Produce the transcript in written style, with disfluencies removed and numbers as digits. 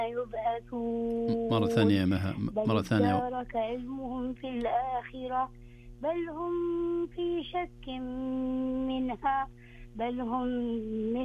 يبعثون مرة ثانية مرة ثانية. بل ادارك علمهم في الآخرة بل هم في شك منها بل هم